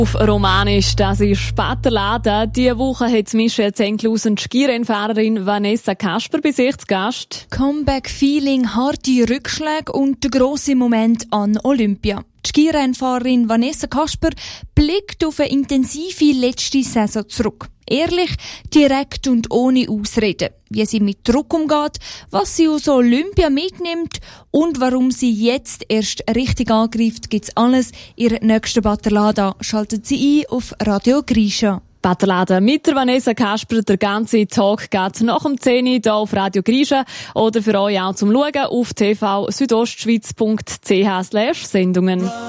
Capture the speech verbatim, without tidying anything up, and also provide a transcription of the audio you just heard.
Auf Romanisch, das ist Batterlada. Diese Woche hat Michelle Zenklus und Skirennfahrerin Vanessa Kasper bei sich zu Gast. Comeback-Feeling, harte Rückschläge und der grosse Moment an Olympia. Die Skirennfahrerin Vanessa Kasper blickt auf eine intensive letzte Saison zurück. Ehrlich, direkt und ohne Ausreden. Wie sie mit Druck umgeht, was sie aus Olympia mitnimmt und warum sie jetzt erst richtig angreift, gibt's alles. Ihr nächster Batterlada schaltet sie ein auf Radio Grisha. Batterlada mit der Vanessa Kasper. Der ganze Tag geht nach dem zehn Uhr hier auf Radio Grisha oder für euch auch zum Schauen auf t v südostschweiz punkt c h slash Sendungen.